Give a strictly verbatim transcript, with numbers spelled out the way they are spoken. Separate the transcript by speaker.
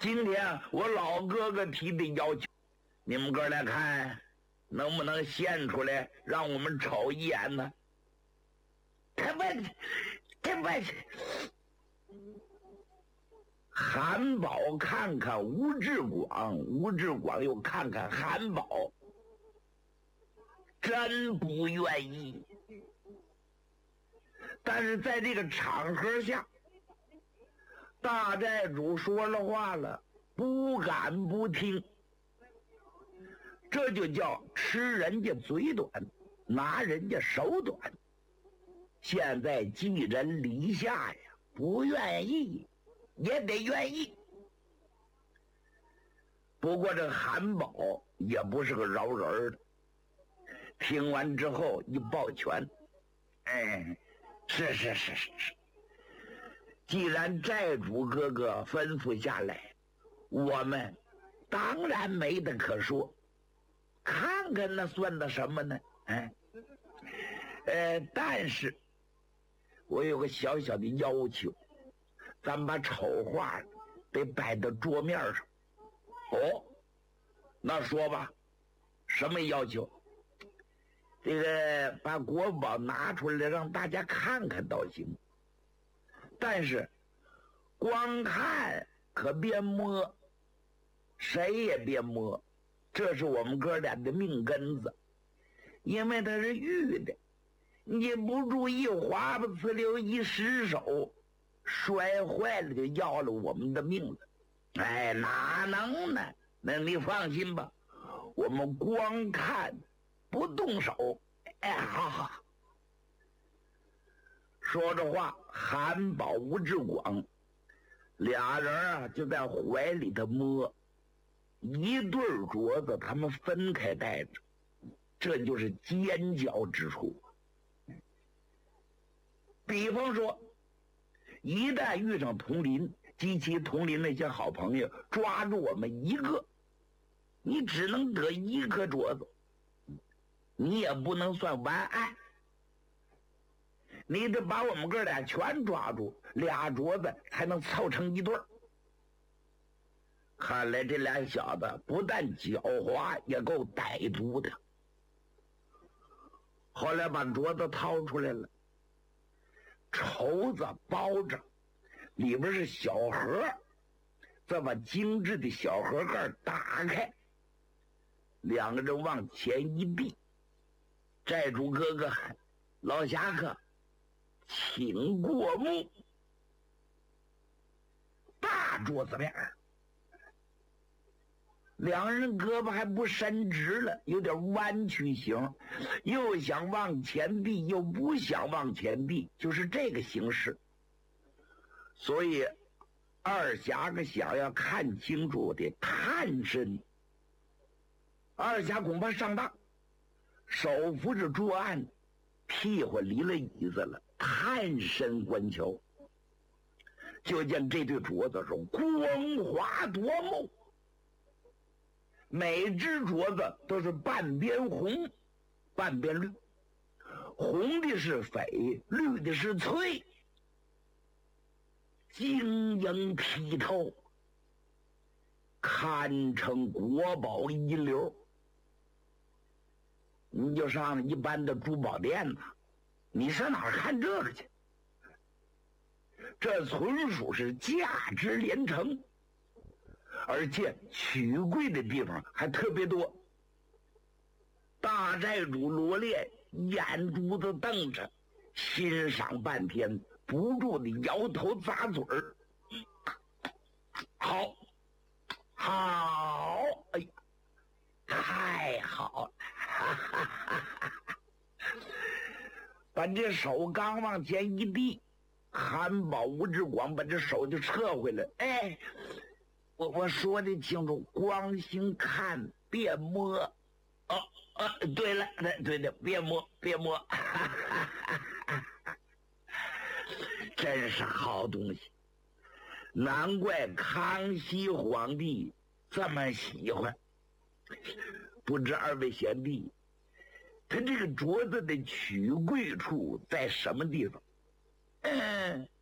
Speaker 1: 今天我老哥哥提的要求，你们哥俩看能不能献出来，让我们瞅一眼呢？他不，他不。韩宝看看吴志广，吴志广又看看韩宝，真不愿意。但是在这个场合下，大寨主说了话了，不敢不听。这就叫吃人家嘴短，拿人家手短。现在寄人篱下呀，不愿意也得愿意。不过这韩宝也不是个饶人的，听完之后一抱拳，哎，是是是是是，既然寨主哥哥吩咐下来，我们当然没得可说。看看那算得什么呢？哎，呃，但是我有个小小的要求，咱们把丑话得摆到桌面上。哦，那说吧，什么要求？这个把国宝拿出来让大家看看倒行，但是光看可别摸，谁也别摸，这是我们哥俩的命根子，因为它是玉的，你不注意滑不呲溜一失手，摔坏了就要了我们的命了。哎，哪能呢？那你放心吧，我们光看不动手。哎，好好。说着话，韩宝吴志广俩人啊就在怀里头摸，一对镯子他们分开戴着，这就是尖角之处。比方说，一旦遇上同林及其同林那些好朋友抓住我们一个，你只能得一颗镯子，你也不能算完案，你得把我们哥俩全抓住，俩镯子才能凑成一对儿。看来这俩小子不但狡猾，也够歹毒的。后来把镯子掏出来了，绸子包着，里边是小盒，再把精致的小盒盖打开，两个人往前一递，寨主哥哥喊：“老侠客，请过目。”大桌子面儿，两人胳膊还不伸直了，有点弯曲形，又想往前递，又不想往前递，就是这个形式。所以二侠客想要看清楚，我得探身。二侠恐怕上当，手扶着桌案，屁股离了椅子了，探身观瞧，就见这对镯子是光滑夺目，每只镯子都是半边红半边绿，红的是翡，绿的是翠，晶莹剔透，堪称国宝一流。你就上一般的珠宝店呐，你上哪儿看这个去？这纯属是价值连城，而且取贵的地方还特别多。大寨主罗烈眼珠子瞪着，欣赏半天，不住的摇头咂嘴儿。好，好，哎呀，太好了！哈哈哈哈，把这手刚往前一递，韩宝吴志广把这手就撤回来。哎，我我说的清楚，光心看别摸。哦哦，对了，对的，别摸别摸，哈哈哈哈，真是好东西，难怪康熙皇帝这么喜欢。不知二位贤弟，他这个镯子的取贵处在什么地方？嗯，